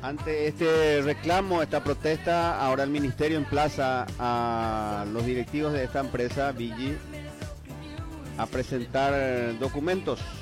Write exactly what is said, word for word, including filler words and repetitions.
Ante este reclamo, esta protesta, ahora el ministerio emplaza a los directivos de esta empresa, Vigi, a presentar documentos